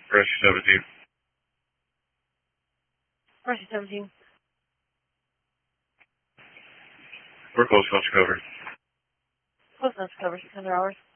Rescue 17. Rescue 17. We're close enough to cover. Close enough to cover 600 hours.